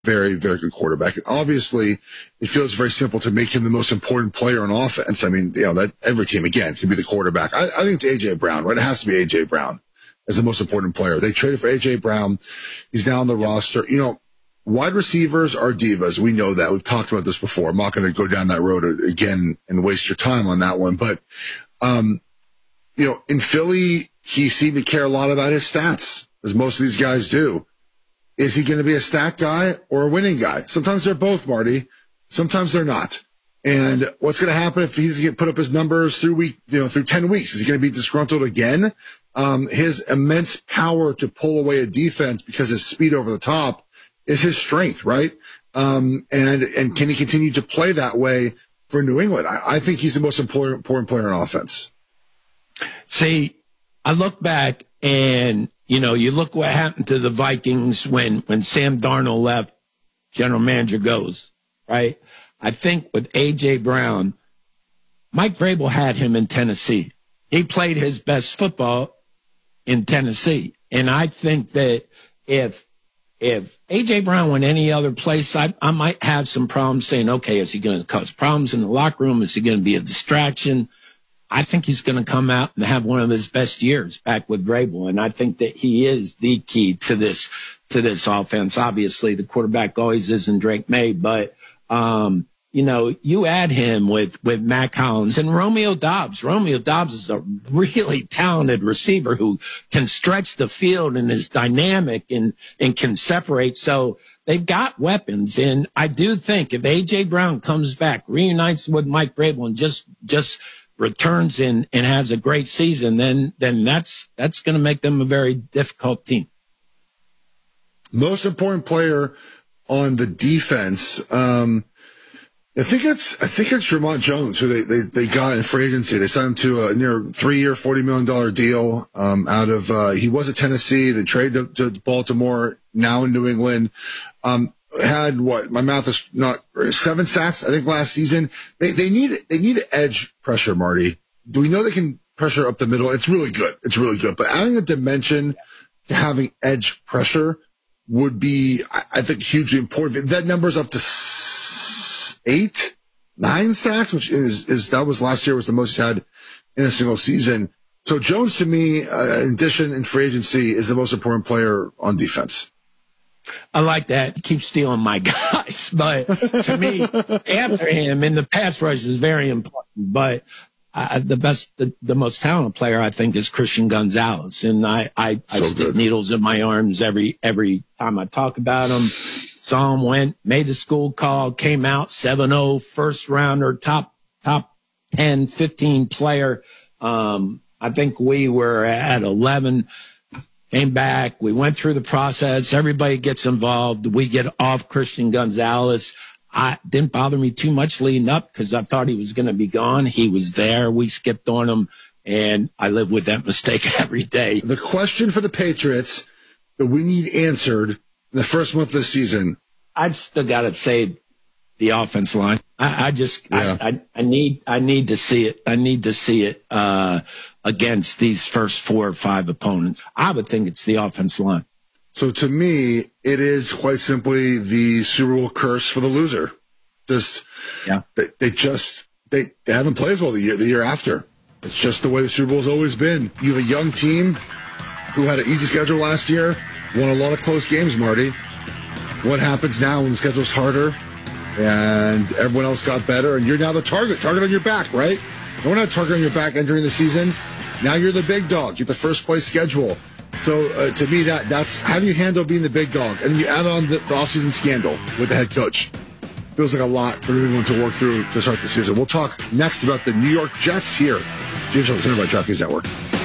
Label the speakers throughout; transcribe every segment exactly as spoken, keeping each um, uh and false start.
Speaker 1: very, very good quarterback. And obviously, it feels very simple to make him the most important player on offense. I mean, you know, that every team, again, can be the quarterback. I, I think it's A J. Brown, right? It has to be A J. Brown as the most important player. They traded for A J. Brown. He's now on the yep. roster. You know, wide receivers are divas. We know that. We've talked about this before. I'm not going to go down that road again and waste your time on that one. But, um, you know, in Philly, he seemed to care a lot about his stats, as most of these guys do. Is he going to be a stat guy or a winning guy? Sometimes they're both, Marty. Sometimes they're not. And what's going to happen if he's going to put up his numbers through week, you know, through ten weeks? Is he going to be disgruntled again? Um, his immense power to pull away a defense because his speed over the top is his strength, right? Um, and, and can he continue to play that way for New England? I, I think he's the most important, important player on offense.
Speaker 2: See, I look back and, you know, you look what happened to the Vikings when, when Sam Darnold left, general manager goes, right? I think with A J. Brown, Mike Vrabel had him in Tennessee. He played his best football in Tennessee. And I think that if, if A J. Brown went any other place, I, I might have some problems saying, okay, is he going to cause problems in the locker room? Is he going to be a distraction? I think he's going to come out and have one of his best years back with Vrabel. And I think that he is the key to this, to this offense. Obviously, the quarterback always isn't Drake May, but, um, you know, you add him with, with Matt Collins and Romeo Doubs. Romeo Doubs is a really talented receiver who can stretch the field and is dynamic and, and can separate. So they've got weapons. And I do think if A J. Brown comes back, reunites with Mike Vrabel and just, just, returns in and has a great season, then then that's that's going to make them a very difficult team.
Speaker 1: Most important player on the defense, um, I think it's I think it's Jermont Jones, who they, they, they got in free agency. They signed him to a near three-year, forty million dollars deal um, out of uh, he was at Tennessee. They traded to, to Baltimore, now in New England. Um, had what my math is not seven sacks, I think, last season. They they need they need edge pressure, Marty. Do we know they can pressure up the middle? It's really good. It's really good. But adding a dimension to having edge pressure would be, I, I think, hugely important. That number's up to eight, nine sacks, which is is that was last year was the most he's had in a single season. So Jones, to me, uh, in addition in free agency, is the most important player on defense.
Speaker 2: I like that. Keep stealing my guys. But to me, after him in the pass rush is very important. But uh, the best, the, the most talented player, I think, is Christian Gonzalez. And I, I, I so stick good. needles in my arms every, every time I talk about him. Saw him, went, made the school call, came out seven oh, first rounder, top, top ten, fifteen player. Um, I think we were at eleven. Came back. We went through the process. Everybody gets involved. We get off Christian Gonzalez. I didn't bother me too much leading up because I thought he was going to be gone. He was there. We skipped on him, and I live with that mistake every day.
Speaker 1: The question for the Patriots that we need answered in the first month of the season.
Speaker 2: I've still got to say the offense line. I, I just, yeah. I, I, I need, I need to see it. I need to see it, uh, against these first four or five opponents. I would think it's the offense line.
Speaker 1: So to me, it is quite simply the Super Bowl curse for the loser. Just,
Speaker 2: yeah.
Speaker 1: they, they just, they, they haven't played as well the year, the year after. It's just the way the Super Bowl's always been. You have a young team who had an easy schedule last year, won a lot of close games, Marty. What happens now when the schedule's harder and everyone else got better and you're now the target, target on your back, right? No one had a target on your back entering the season. Now you're the big dog. You're the first place schedule. So uh, to me, that that's how do you handle being the big dog? And then you add on the, the offseason scandal with the head coach. Feels like a lot for everyone to work through to start the season. We'll talk next about the New York Jets here. James Jones, presented by DraftKings Network.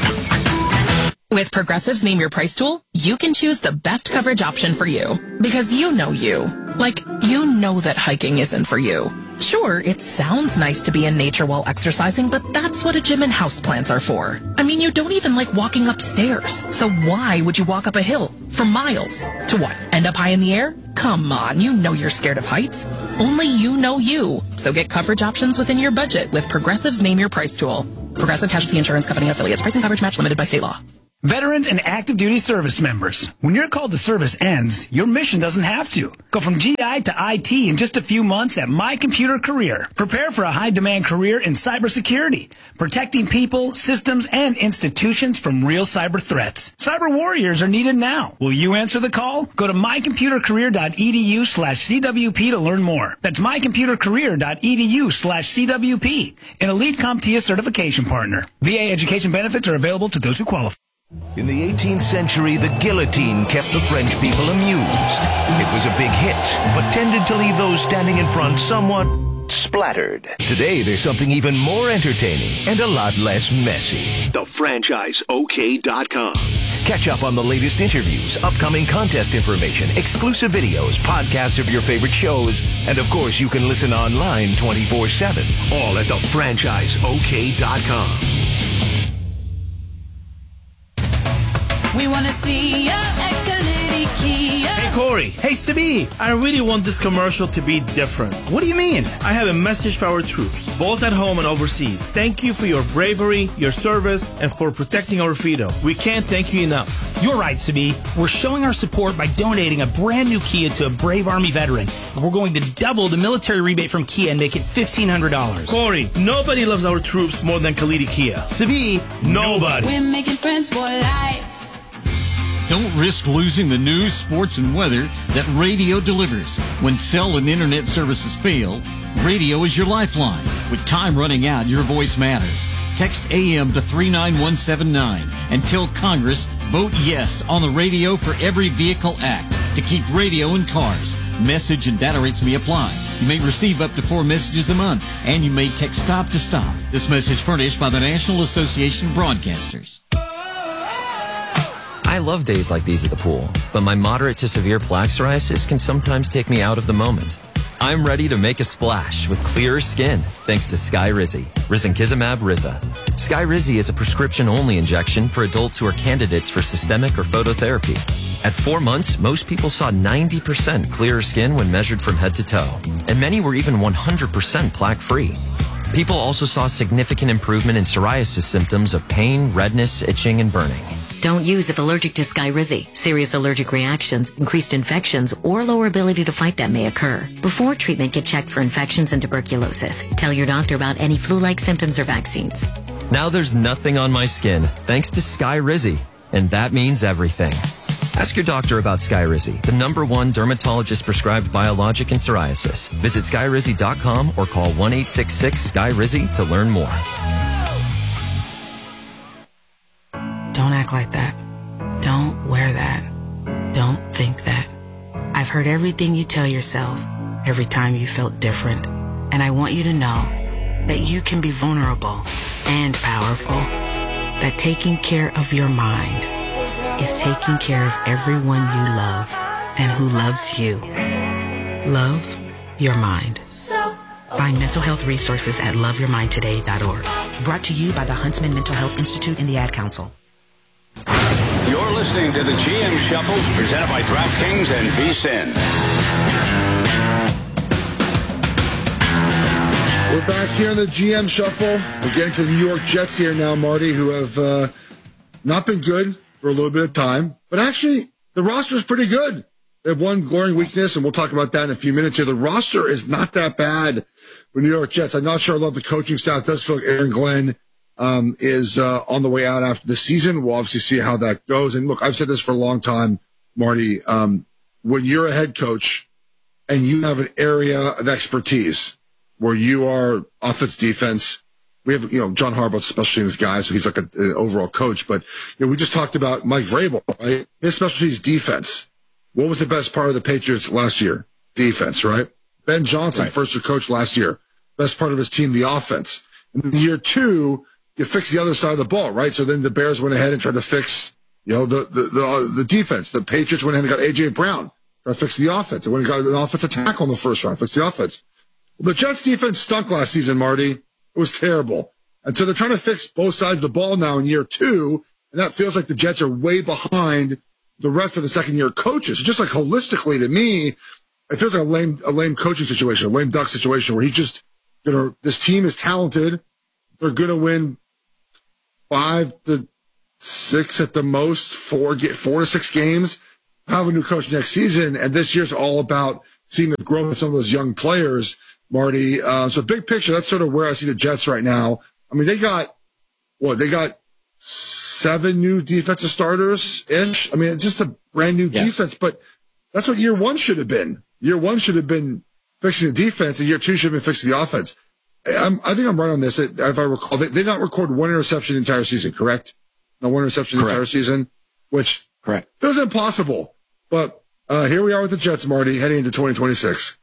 Speaker 3: With Progressive's Name Your Price tool, you can choose the best coverage option for you. Because you know you. Like, you know that hiking isn't for you. Sure, it sounds nice to be in nature while exercising, but that's what a gym and houseplants are for. I mean, you don't even like walking upstairs. So why would you walk up a hill for miles? To what? End up high in the air? Come on, you know you're scared of heights. Only you know you. So get coverage options within your budget with Progressive's Name Your Price tool. Progressive Casualty Insurance Company affiliates. Price and coverage match limited by state law.
Speaker 4: Veterans and active duty service members. When your call to service ends, your mission doesn't have to. Go from G I to I T in just a few months at My Computer Career. Prepare for a high-demand career in cybersecurity, protecting people, systems, and institutions from real cyber threats. Cyber warriors are needed now. Will you answer the call? Go to mycomputercareer.edu slash CWP to learn more. That's mycomputercareer.edu slash CWP, an elite CompTIA certification partner. V A education benefits are available to those who qualify.
Speaker 5: In the eighteenth century, the guillotine kept the French people amused. It was a big hit, but tended to leave those standing in front somewhat splattered. Today, there's something even more entertaining and a lot less messy.
Speaker 6: the franchise O K dot com.
Speaker 5: Catch up on the latest interviews, upcoming contest information, exclusive videos, podcasts of your favorite shows, and of course, you can listen online twenty-four seven.
Speaker 6: All at the franchise O K dot com.
Speaker 7: We want to see ya at Kalidi Kia.
Speaker 8: Hey, Corey. Hey, Sabi. I really want this commercial to be different.
Speaker 4: What do you mean?
Speaker 8: I have a message for our troops, both at home and overseas. Thank you for your bravery, your service, and for protecting our freedom. We can't thank you enough.
Speaker 4: You're right, Sabi. We're showing our support by donating a brand new Kia to a brave Army veteran. We're going to double the military rebate from Kia and make it fifteen hundred dollars.
Speaker 8: Corey, nobody loves our troops more than Kalidi Kia.
Speaker 4: Sabi,
Speaker 8: Nobody.
Speaker 7: We're making friends for life.
Speaker 9: Don't risk losing the news, sports, and weather that radio delivers. When cell and internet services fail, radio is your lifeline. With time running out, your voice matters. Text A M to three nine one seven nine and tell Congress, vote yes on the Radio for Every Vehicle Act to keep radio in cars. Message and data rates may apply. You may receive up to four messages a month, and you may text stop to stop. This message furnished by the National Association of Broadcasters.
Speaker 10: I love days like these at the pool, but my moderate to severe plaque psoriasis can sometimes take me out of the moment. I'm ready to make a splash with clearer skin thanks to Skyrizi, risankizumab Riza. Skyrizi is a prescription-only injection for adults who are candidates for systemic or phototherapy. At four months, most people saw ninety percent clearer skin when measured from head to toe, and many were even one hundred percent plaque-free. People also saw significant improvement in psoriasis symptoms of pain, redness, itching, and burning.
Speaker 11: Don't use if allergic to Skyrizi. Serious allergic reactions, increased infections, or lower ability to fight them may occur. Before treatment, get checked for infections and tuberculosis. Tell your doctor about any flu-like symptoms or vaccines.
Speaker 10: Now there's nothing on my skin thanks to Skyrizi, and that means everything. Ask your doctor about Skyrizi, the number one dermatologist-prescribed biologic in psoriasis. Visit skyrizi dot com or call one eight six six Sky Rizi to learn more.
Speaker 12: Don't act like that. Don't wear that. Don't think that. I've heard everything you tell yourself every time you felt different. And I want you to know that you can be vulnerable and powerful. That taking care of your mind is taking care of everyone you love and who loves you. Love your mind. Find mental health resources at love your mind today dot org. Brought to you by the Huntsman Mental Health Institute and the Ad Council.
Speaker 6: You're listening to the G M Shuffle, presented by DraftKings and V S I N.
Speaker 1: We're back here in the G M Shuffle. We're getting to the New York Jets here now, Marty, who have uh, not been good for a little bit of time. But actually, the roster is pretty good. They have one glaring weakness, and we'll talk about that in a few minutes here. The roster is not that bad for New York Jets. I'm not sure I love the coaching staff. It does feel like Aaron Glenn um, is uh, on the way out after the season. We'll obviously see how that goes. And look, I've said this for a long time, Marty. Um, when you're a head coach and you have an area of expertise where you are offense, defense, we have, you know, John Harbaugh's specialty in this guy, so he's like an overall coach. But, you know, we just talked about Mike Vrabel, right? His specialty is defense. What was the best part of the Patriots last year? Defense, right? Ben Johnson, right. First year coach last year. Best part of his team, the offense. In year two, you fix the other side of the ball, right? So then the Bears went ahead and tried to fix, you know, the the the, uh, the defense. The Patriots went ahead and got A J Brown, tried to fix the offense. They went and got an offensive tackle in the first round, fix the offense. Well, the Jets defense stunk last season, Marty. It was terrible. And so they're trying to fix both sides of the ball now in year two, and that feels like the Jets are way behind the rest of the second-year coaches. Just like holistically to me, it feels like a lame, a lame coaching situation, a lame duck situation where he just, you know, this team is talented. They're going to win five to six at the most, four get four to six games. Have a new coach next season, and this year's all about seeing the growth of some of those young players, Marty. Uh, so big picture, that's sort of where I see the Jets right now. I mean, they got what? They got seven new defensive starters ish. I mean, it's just a brand new yeah. defense, but that's what year one should have been. Year one should have been fixing the defense, and year two should have been fixing the offense. I'm, I think I'm right on this. If I recall, they, they did not record one interception the entire season, correct? No one interception the entire season, which
Speaker 2: correct
Speaker 1: feels impossible. But uh, here we are with the Jets, Marty, heading into twenty twenty-six.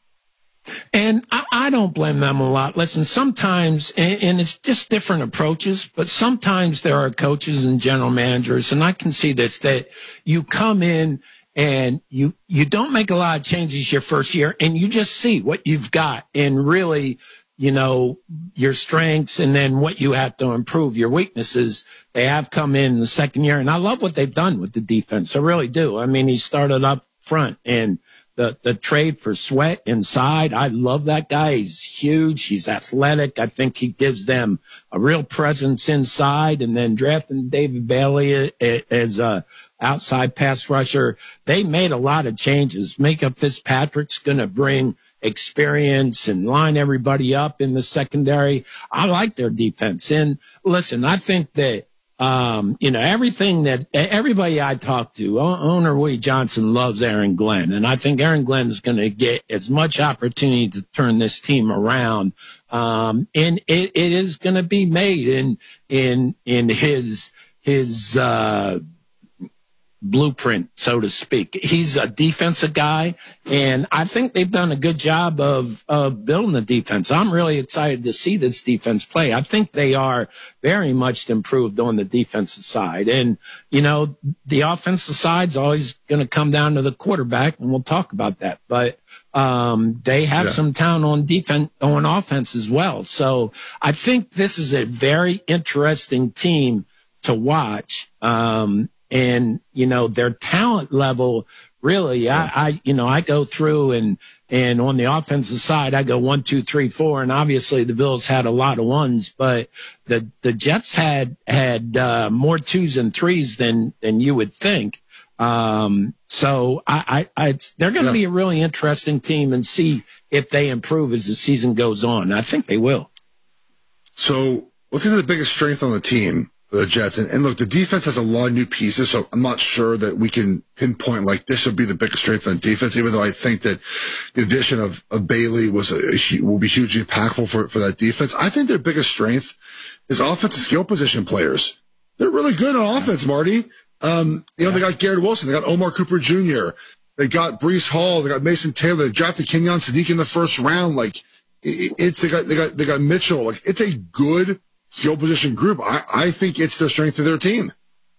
Speaker 2: And I, I don't blame them a lot. Listen, sometimes, and, and it's just different approaches, but sometimes there are coaches and general managers, and I can see this, that you come in and you you don't make a lot of changes your first year, and you just see what you've got and really, you know, your strengths and then what you have to improve, your weaknesses. They have come in the second year, and I love what they've done with the defense. I really do. I mean, he started up front, and the the trade for Sweat inside, I love that guy. He's huge. He's athletic. I think he gives them a real presence inside, and then drafting David Bailey as a outside pass rusher. They made a lot of changes. Micah Fitzpatrick's going to bring experience and line everybody up in the secondary. I like their defense. And listen, I think that, um, you know, everything that everybody I talk to, owner Woody Johnson loves Aaron Glenn. And I think Aaron Glenn is going to get as much opportunity to turn this team around. Um, and it, it is going to be made in, in, in his, his, uh, blueprint, so to speak. He's a defensive guy, and I think they've done a good job of, of building the defense. I'm really excited to see this defense play. I think they are very much improved on the defensive side. And, you know, the offensive side's always going to come down to the quarterback, and we'll talk about that. But um, they have yeah. some talent on defense, on offense as well. So I think this is a very interesting team to watch. Um, And, you know, their talent level, really, I, I, you know, I go through and, and on the offensive side, I go one, two, three, four. And obviously the Bills had a lot of ones, but the, the Jets had, had, uh, more twos and threes than, than you would think. Um, so I, I, I it's, they're going to yeah. be a really interesting team and see if they improve as the season goes on. I think they will.
Speaker 1: So what's the biggest strength on the team? The Jets. And, and look, the defense has a lot of new pieces, so I'm not sure that we can pinpoint like this would be the biggest strength on defense, even though I think that the addition of, of Bailey was a, a, will be hugely impactful for, for that defense. I think their biggest strength is offensive skill position players. They're really good on offense, Marty. Um, you know, they got Garrett Wilson, they got Omar Cooper Junior, they got Breece Hall, they got Mason Taylor, they drafted Kenyon Sadiq in the first round. Like, it, it's, they got, they got, they got Mitchell. Like, it's a good skill position group. I, I think it's the strength of their team.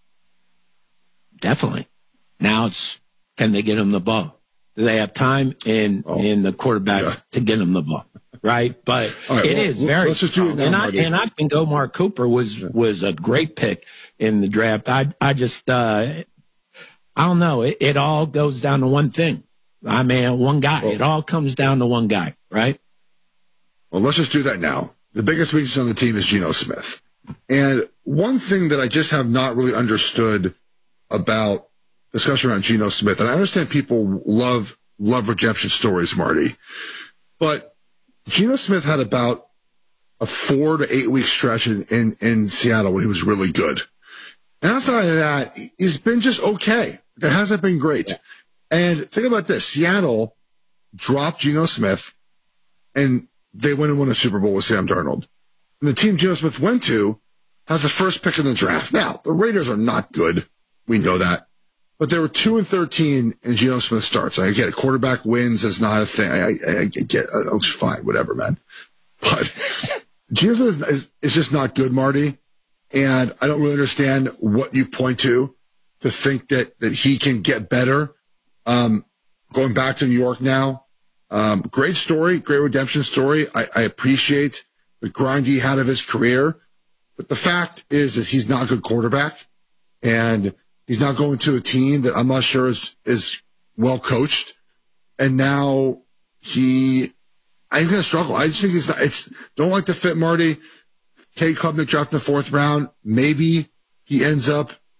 Speaker 2: Definitely. Now it's, can they get him the ball? Do they have time in, oh, in the quarterback yeah. to get him the ball? Right. But right, it well, is very, let's just do it now, and I, and I think Omar Cooper was, yeah. was a great pick in the draft. I, I just, uh, I don't know. It, it all goes down to one thing. I mean, one guy. Well, it all comes down to one guy, right?
Speaker 1: Well, let's just do that now. The biggest weakness on the team is Geno Smith. And one thing that I just have not really understood about discussion around Geno Smith, and I understand people love, love redemption stories, Marty, but Geno Smith had about a four to eight week stretch in, in, in Seattle when he was really good. And outside of that, he's been just okay. It hasn't been great. Yeah. And think about this. Seattle dropped Geno Smith, and they went and won a Super Bowl with Sam Darnold. And the team Geno Smith went to has the first pick in the draft. Now, the Raiders are not good. We know that. But they were two and thirteen and Geno Smith starts. I get it. Quarterback wins is not a thing. I, I, I get it. It's fine. Whatever, man. But Geno Smith is, is, is just not good, Marty. And I don't really understand what you point to to think that, that he can get better. Um, going back to New York now. Um, great story, great redemption story. I, I appreciate the grind he had of his career. But the fact is that he's not a good quarterback. And he's not going to a team that I'm not sure is, is well coached. And now he, I think he's going to struggle. I just think he's not, it's, don't like the fit, Marty. Cade Klubnik dropped in the fourth round. Maybe he ends up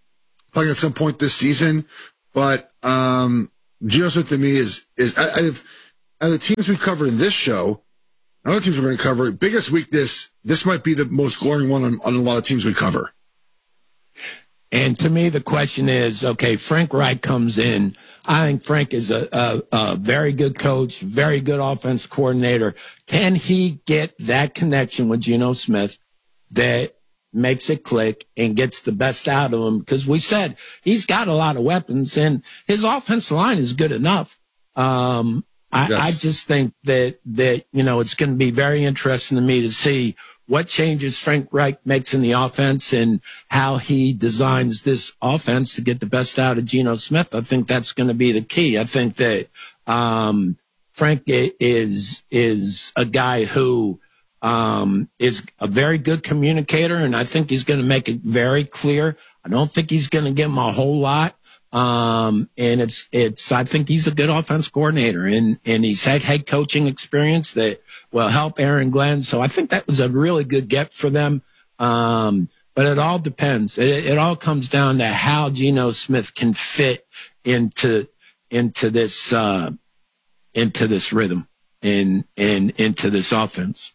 Speaker 1: playing at some point this season. But um, Geno Smith to me is is out of, out of the teams we covered in this show, other teams we're going to cover, biggest weakness. This might be the most glaring one on, on a lot of teams we cover.
Speaker 2: And to me, the question is, okay, Frank Reich comes in. I think Frank is a, a, a very good coach, very good offense coordinator. Can he get that connection with Geno Smith that makes it click and gets the best out of him? Because we said he's got a lot of weapons and his offensive line is good enough. Um, I, yes. I just think that, that, you know, it's going to be very interesting to me to see what changes Frank Reich makes in the offense and how he designs this offense to get the best out of Geno Smith. I think that's going to be the key. I think that, um, Frank is, is a guy who, um, is a very good communicator, and I think he's going to make it very clear. I don't think he's going to give him a whole lot. Um, and it's, it's, I think he's a good offense coordinator, and, and he's had head coaching experience that will help Aaron Glenn. So I think that was a really good get for them. Um, but it all depends. It, it all comes down to how Geno Smith can fit into, into this, uh, into this rhythm and, and into this offense.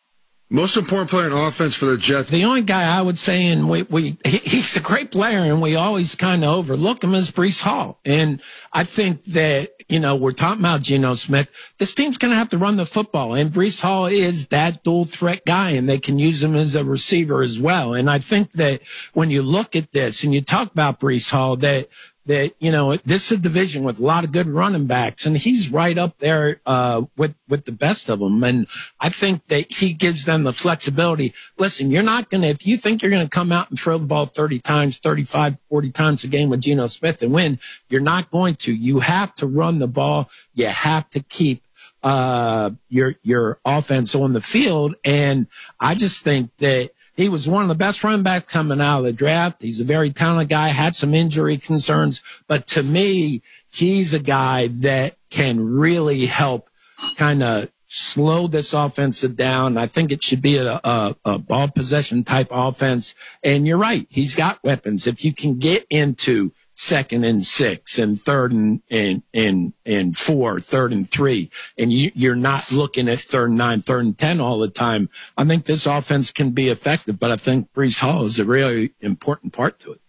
Speaker 1: Most important player in offense for the Jets.
Speaker 2: The only guy I would say, and we, we he, he's a great player, and we always kind of overlook him, is Breece Hall. And I think that, you know, we're talking about Geno Smith. This team's going to have to run the football, and Breece Hall is that dual threat guy, and they can use him as a receiver as well. And I think that when you look at this and you talk about Breece Hall, that that, you know, this is a division with a lot of good running backs, and he's right up there uh with with the best of them. And I think that he gives them the flexibility. Listen, you're not going to, if you think you're going to come out and throw the ball thirty times, thirty-five, forty times a game with Geno Smith and win, you're not going to. You have to run the ball. You have to keep uh your your offense on the field. And I just think that he was one of the best running backs coming out of the draft. He's a very talented guy, had some injury concerns, but to me, he's a guy that can really help kind of slow this offense down. I think it should be a, a, a ball possession type offense. And you're right, he's got weapons. If you can get into second and six and third and, and, and, and four, third and three, and you, you're not looking at third and nine, third and ten all the time, I think this offense can be effective, but I think Breece Hall is a really important part to it.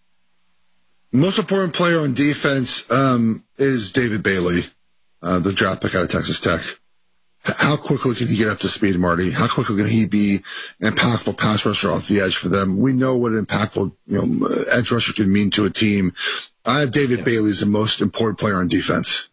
Speaker 1: Most important player on defense um, is David Bailey, uh, the draft pick out of Texas Tech. How quickly can he get up to speed, Marty? How quickly can he be an impactful pass rusher off the edge for them? We know what an impactful, you know, edge rusher can mean to a team. I have David yeah. Bailey as the most important player on defense.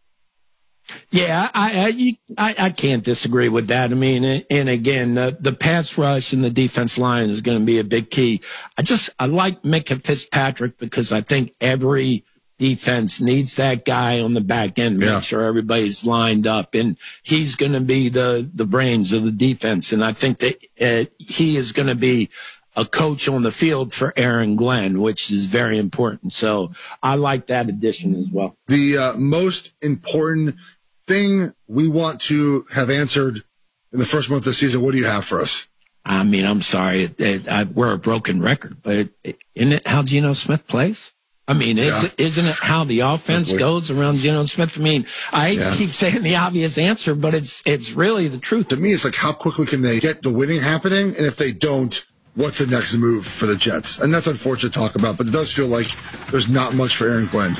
Speaker 2: Yeah, I I, I can't disagree with that. I mean, and again, the, the pass rush and the defense line is going to be a big key. I just I like Minkah Fitzpatrick because I think every defense needs that guy on the back end, make yeah. sure everybody's lined up, and he's going to be the, the brains of the defense. And I think that uh, he is going to be a coach on the field for Aaron Glenn, which is very important. So I like that addition as well.
Speaker 1: The uh, most important thing we want to have answered in the first month of the season, what do you have for us?
Speaker 2: I mean, I'm sorry, it, it, I, we're a broken record, but it, it, isn't it how Geno Smith plays? I mean, is, yeah. isn't it how the offense goes around Geno Smith? I mean, I yeah. keep saying the obvious answer, but it's it's really the truth.
Speaker 1: To me, it's like how quickly can they get the winning happening? And if they don't, what's the next move for the Jets? And that's unfortunate to talk about, but it does feel like there's not much for Aaron Glenn.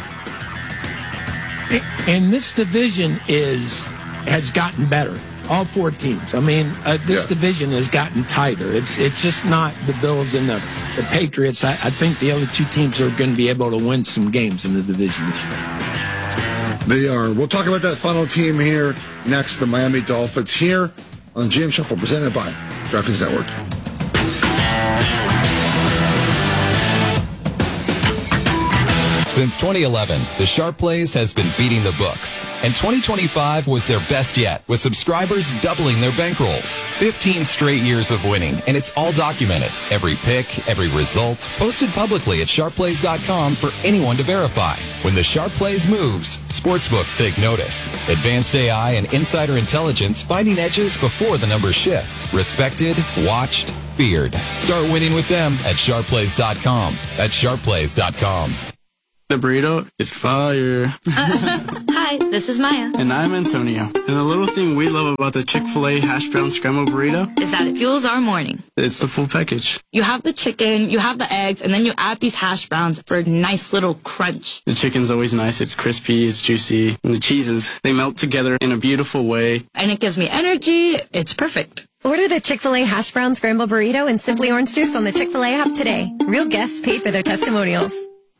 Speaker 2: And this division is has gotten better. All four teams. I mean, uh, this yeah. division has gotten tighter. It's it's just not the Bills and the, the Patriots. I, I think the other two teams are going to be able to win some games in the division this year.
Speaker 1: They are. We'll talk about that final team here next, the Miami Dolphins, here on the G M Shuffle, presented by DraftKings Network.
Speaker 13: Since twenty eleven, the Sharp Plays has been beating the books, and twenty twenty-five was their best yet, with subscribers doubling their bankrolls. fifteen straight years of winning, and it's all documented. Every pick, every result, posted publicly at sharp plays dot com for anyone to verify. When the Sharp Plays moves, sportsbooks take notice. Advanced A I and insider intelligence finding edges before the numbers shift. Respected, watched, feared. Start winning with them at sharp plays dot com. That's sharp plays dot com.
Speaker 14: The burrito is fire.
Speaker 15: Hi, this is Maya.
Speaker 14: And I'm Antonio. And the little thing we love about the Chick-fil-A hash brown scrambled burrito
Speaker 15: is that it fuels our morning.
Speaker 14: It's the full package.
Speaker 15: You have the chicken, you have the eggs, and then you add these hash browns for a nice little crunch.
Speaker 14: The chicken's always nice. It's crispy, it's juicy. And the cheeses, they melt together in a beautiful way.
Speaker 15: And it gives me energy. It's perfect.
Speaker 16: Order the Chick-fil-A hash brown scrambled burrito and Simply Orange Juice on the Chick-fil-A app today. Real guests paid for their testimonials.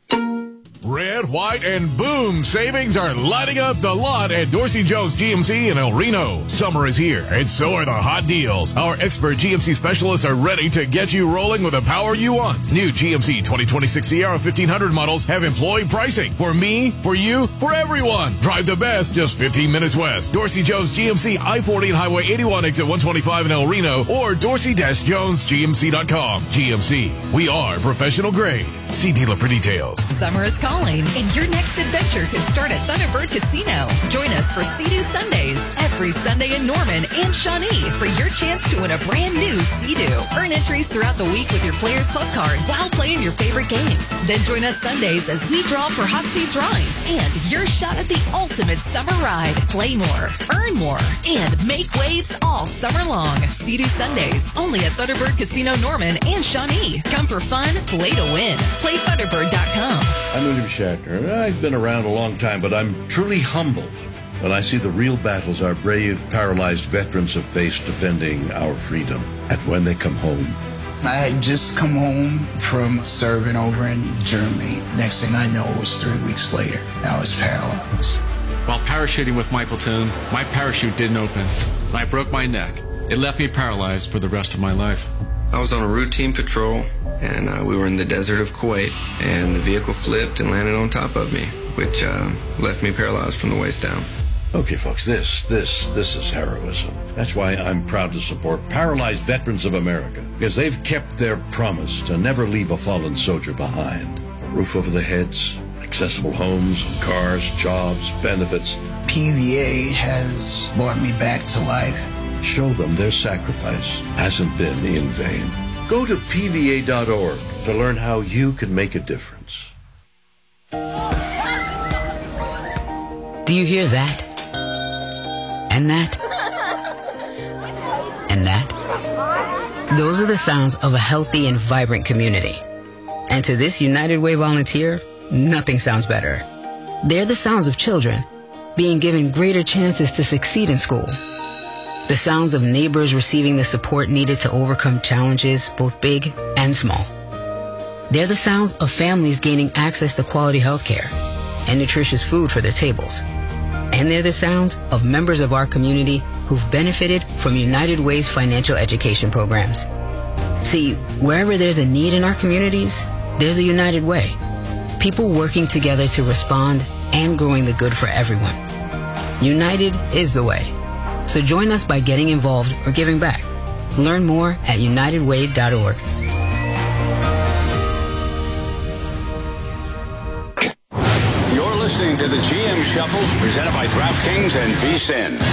Speaker 17: Red, white, and boom savings are lighting up the lot at Dorsey Jones G M C in El Reno. Summer is here, and so are the hot deals. Our expert G M C specialists are ready to get you rolling with the power you want. New G M C twenty twenty-six Sierra fifteen hundred models have employee pricing. For me, for you, for everyone. Drive the best just fifteen minutes west. Dorsey Jones G M C, I forty and Highway eighty-one, exit one twenty-five in El Reno, or dorsey dash jones g m c dot com. G M C, we are professional grade. See dealer for details.
Speaker 18: Summer is calling, and your next adventure can start at Thunderbird Casino. Join us for Sea-Doo Sundays every Sunday in Norman and Shawnee for your chance to win a brand new Sea-Doo. Earn entries throughout the week with your Players Club card while playing your favorite games. Then join us Sundays as we draw for hot seat drawings and your shot at the ultimate summer ride. Play more, earn more, and make waves all summer long. Sea-Doo Sundays only at Thunderbird Casino Norman and Shawnee. Come for fun, play to win. Play Thunderbird dot com.
Speaker 19: I'm William Shatner. I've been around a long time, but I'm truly humbled when I see the real battles our brave, paralyzed veterans have faced defending our freedom. And when they come home.
Speaker 20: I had just come home from serving over in Germany. Next thing I know, it was three weeks later. I was paralyzed.
Speaker 21: While parachuting with my platoon, my parachute didn't open. I broke my neck. It left me paralyzed for the rest of my life.
Speaker 22: I was on a routine patrol, and uh, we were in the desert of Kuwait, and the vehicle flipped and landed on top of me, which uh, left me paralyzed from the waist down.
Speaker 19: Okay, folks, this, this, this is heroism. That's why I'm proud to support Paralyzed Veterans of America, because they've kept their promise to never leave a fallen soldier behind. A roof over their heads, accessible homes, cars, jobs, benefits.
Speaker 20: P V A has brought me back to life.
Speaker 19: Show them their sacrifice hasn't been in vain. Go to P V A dot org to learn how you can make a difference.
Speaker 23: Do you hear that? And that? And that? Those are the sounds of a healthy and vibrant community. And to this United Way volunteer, nothing sounds better. They're the sounds of children being given greater chances to succeed in school. The sounds of neighbors receiving the support needed to overcome challenges, both big and small. They're the sounds of families gaining access to quality health care and nutritious food for their tables. And they're the sounds of members of our community who've benefited from United Way's financial education programs. See, wherever there's a need in our communities, there's a United Way. People working together to respond and growing the good for everyone. United is the way. So join us by getting involved or giving back. Learn more at united way dot org.
Speaker 6: You're listening to the G M Shuffle, presented by DraftKings and V S I N.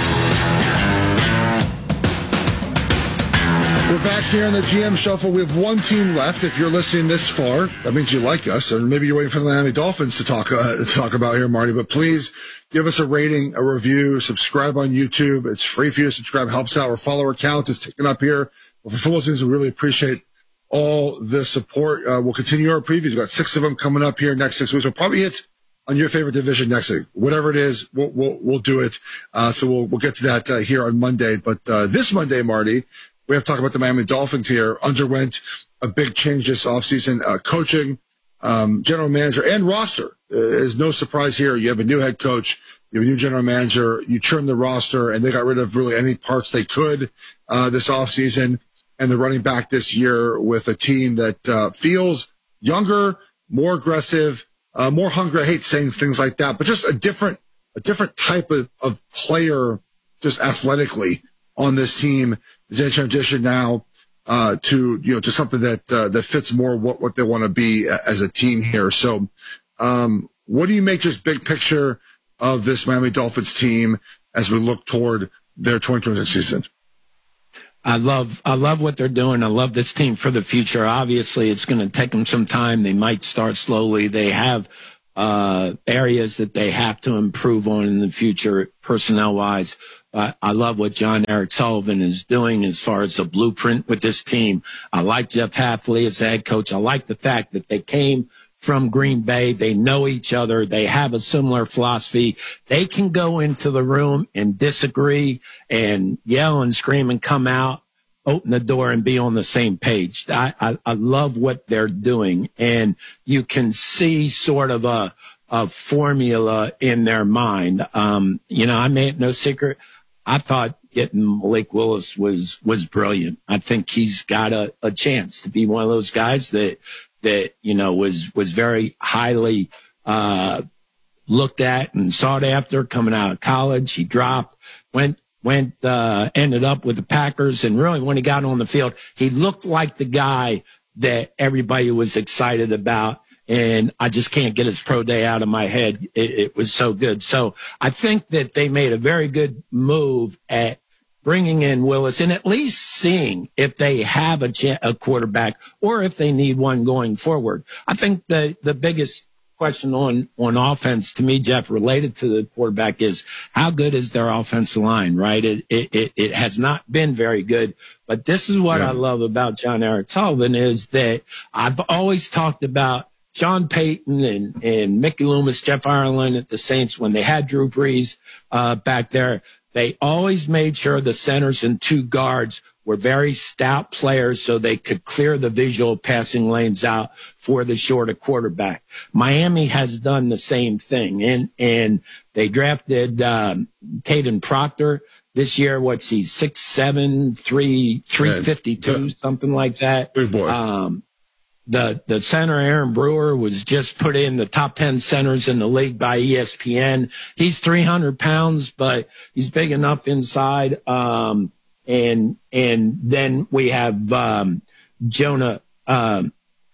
Speaker 1: We're back here on the G M Shuffle. We have one team left. If you're listening this far, that means you like us, or maybe you're waiting for the Miami Dolphins to talk uh, to talk about here, Marty. But please give us a rating, a review, subscribe on YouTube. It's free for you to subscribe. Helps out. Our follower count is ticking up here. But for football season, we really appreciate all the support. Uh, we'll continue our previews. We've got six of them coming up here next six weeks. We'll probably hit on your favorite division next week. Whatever it is, we'll we'll, we'll do it. Uh, so we'll we'll get to that uh, here on Monday. But uh, this Monday, Marty, we have to talk about the Miami Dolphins here. Underwent a big change this offseason. Uh, coaching, um, general manager, and roster. Uh, is no surprise here. You have a new head coach. You have a new general manager. You churn the roster, and they got rid of really any parts they could uh, this offseason. And they're running back this year with a team that uh, feels younger, more aggressive, uh, more hungry. I hate saying things like that, but just a different, a different type of, of player, just athletically on this team. Is in transition now uh, to you know to something that uh, that fits more what what they want to be as a team here. So, um, what do you make just big picture of this Miami Dolphins team as we look toward their twenty twenty-six season?
Speaker 2: I love I love what they're doing. I love this team for the future. Obviously, it's going to take them some time. They might start slowly. They have uh, areas that they have to improve on in the future, personnel-wise. Uh, I love what John Eric Sullivan is doing as far as the blueprint with this team. I like Jeff Hafley as the head coach. I like the fact that they came from Green Bay. They know each other. They have a similar philosophy. They can go into the room and disagree and yell and scream and come out, open the door and be on the same page. I, I, I love what they're doing. And you can see sort of a, a formula in their mind. Um, you know, I made no secret. I thought getting Malik Willis was, was brilliant. I think he's got a, a chance to be one of those guys that, that, you know, was, was very highly, uh, looked at and sought after coming out of college. He dropped, went, went, uh, ended up with the Packers. And really when he got on the field, he looked like the guy that everybody was excited about. And I just can't get his pro day out of my head. It, it was so good. So I think that they made a very good move at bringing in Willis and at least seeing if they have a, ch- a quarterback or if they need one going forward. I think the, the biggest question on, on offense to me, Jeff, related to the quarterback is how good is their offensive line, right? It, it, it, it has not been very good, but this is what yeah. I love about John Eric Sullivan is that I've always talked about Sean Payton and, and Mickey Loomis, Jeff Ireland at the Saints, when they had Drew Brees uh, back there, they always made sure the centers and two guards were very stout players so they could clear the visual passing lanes out for the shorter quarterback. Miami has done the same thing, and and they drafted um, Caden Proctor this year. What's he, six seven, three three fifty two, something like that.
Speaker 1: Big boy.
Speaker 2: Um, The, the center, Aaron Brewer, was just put in the top ten centers in the league by E S P N. He's three hundred pounds, but he's big enough inside. Um, and, and then we have, um, Jonah, um,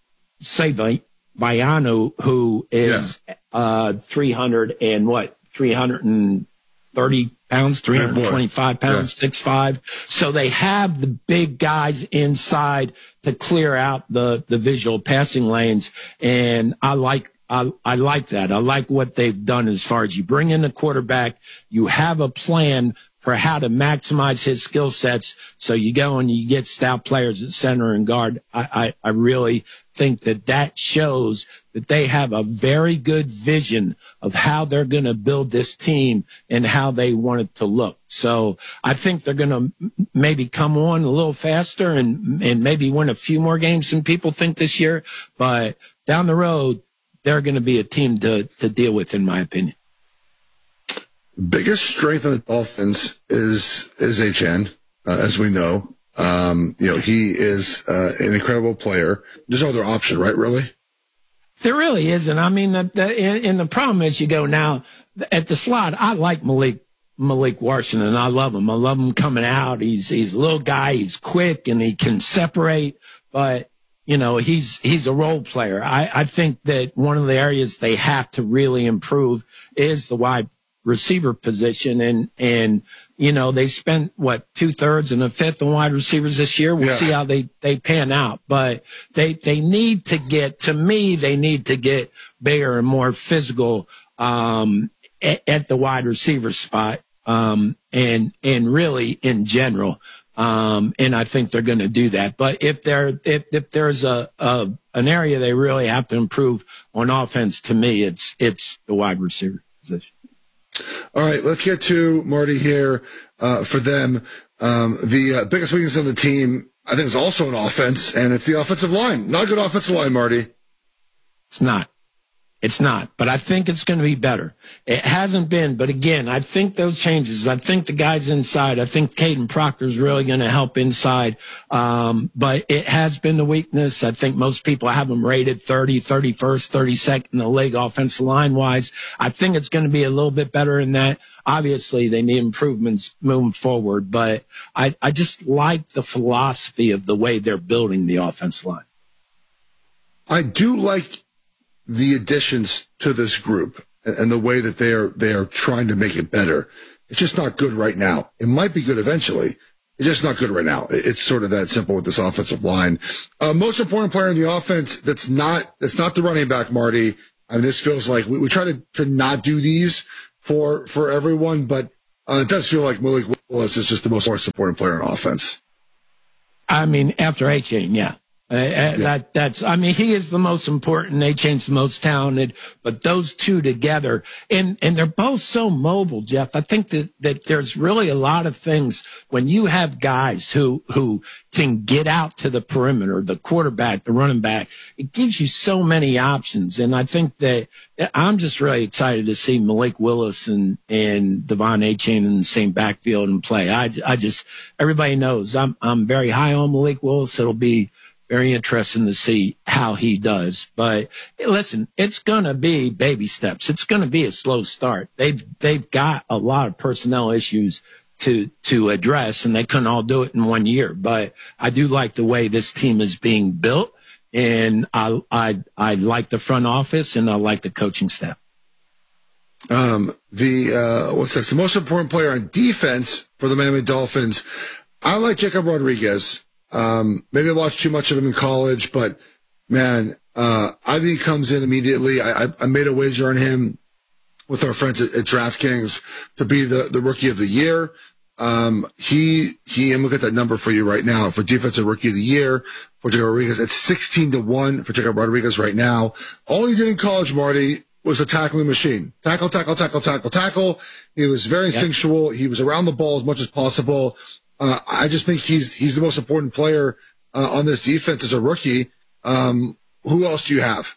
Speaker 2: Savaiano, who is, yeah. uh, three hundred and what, three hundred thirty pounds, three hundred twenty-five pounds, yeah. six five. So they have the big guys inside to clear out the, the visual passing lanes. And I like, I, I like that. I like what they've done as far as you bring in a quarterback, you have a plan for how to maximize his skill sets. So you go and you get stout players at center and guard. I, I, I really think that that shows that they have a very good vision of how they're going to build this team and how they want it to look. So I think they're going to maybe come on a little faster and, and maybe win a few more games than people think this year. But down the road, they're going to be a team to, to deal with, in my opinion.
Speaker 1: Biggest strength of the Dolphins is is H N, uh, as we know. Um, you know, he is uh, an incredible player. There's no other option, right, really?
Speaker 2: There really isn't. I mean, the, the, and, and the problem is you go now at the slot. I like Malik Malik Washington. I love him. I love him coming out. He's he's a little guy. He's quick and he can separate. But you know, he's he's a role player. I, I think that one of the areas they have to really improve is the wide receiver position. And and you know, they spent what two thirds and a fifth on wide receivers this year. We'll yeah. see how they, they pan out, but they, they need to get, to me, they need to get bigger and more physical, um, at, at the wide receiver spot. Um, and, and really in general. Um, and I think they're going to do that. But if there, if, if there's a, a, an area they really have to improve on offense, to me, it's, it's the wide receiver position.
Speaker 1: All right, let's get to Marty here uh, for them. Um, the uh, biggest weakness on the team, I think, is also an offense, and it's the offensive line. Not a good offensive line, Marty.
Speaker 2: It's not. It's not, but I think it's going to be better. It hasn't been, but again, I think those changes, I think the guys inside, I think Caden Proctor is really going to help inside. Um, but it has been the weakness. I think most people have them rated thirty, thirty-first, thirty-second in the league offensive line wise. I think it's going to be a little bit better in that. Obviously they need improvements moving forward, but I, I just like the philosophy of the way they're building the offensive line.
Speaker 1: I do like the additions to this group and the way that they are, they are trying to make it better. It's just not good right now. It might be good eventually. It's just not good right now. It's sort of that simple with this offensive line. Uh, most important player in the offense that's not, that's not the running back, Marty. I mean, this feels like we, we try to, to not do these for, for everyone, but uh, it does feel like Malik Willis is just the most important player on offense.
Speaker 2: I mean, after A-Chain, yeah. Uh, yeah. That that's. I mean, he is the most important. A-Chain's the most talented, but those two together, and and they're both so mobile, Jeff. I think that that there's really a lot of things when you have guys who who can get out to the perimeter, the quarterback, the running back. It gives you so many options, and I think that I'm just really excited to see Malik Willis and and Devon A-Chain in the same backfield and play. I I just everybody knows I'm I'm very high on Malik Willis. It'll be very interesting to see how he does. But listen, it's going to be baby steps. It's going to be a slow start. They've, they've got a lot of personnel issues to, to address, and they couldn't all do it in one year. But I do like the way this team is being built, and I, I, I like the front office, and I like the coaching staff.
Speaker 1: Um, the, uh, what's next? The most important player on defense for the Miami Dolphins. I like Jacob Rodriguez. Um, maybe I watched too much of him in college, but man, uh, I think he comes in immediately. I, I, I made a wager on him with our friends at, at DraftKings to be the, the rookie of the year. Um, he, he, and look at that number for you right now for defensive rookie of the year for Jacob Rodriguez. It's sixteen to one for Jacob Rodriguez right now. All he did in college, Marty, was a tackling machine. Tackle, tackle, tackle, tackle, tackle. He was very yep. instinctual. He was around the ball as much as possible. Uh, I just think he's he's the most important player uh, on this defense as a rookie. Um, who else do you have?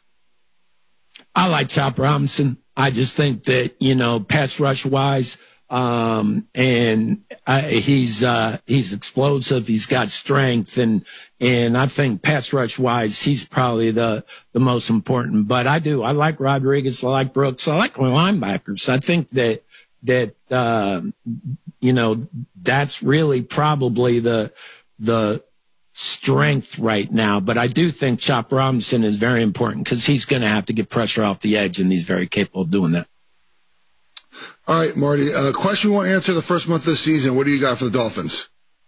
Speaker 2: I like Chop Robinson. I just think that, you know, pass rush wise, um, and I, he's uh, he's explosive. He's got strength, and and I think pass rush wise, he's probably the the most important. But I do I like Rodriguez. I like Brooks. I like my linebackers. I think that that. Uh, You know, that's really probably the the strength right now. But I do think Chop Robinson is very important because he's going to have to get pressure off the edge, and he's very capable of doing that.
Speaker 1: All right, Marty. Uh, question we won't answer the first month of the season. What do you got for the Dolphins?